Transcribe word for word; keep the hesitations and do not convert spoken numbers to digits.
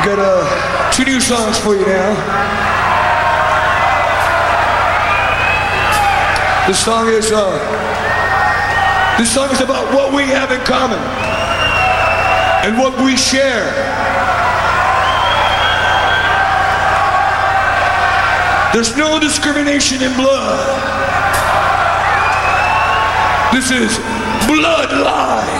got uh, two new songs for you now. This song is uh, this song is about what we have in common and what we share. There's no discrimination in blood. This is Bloodline.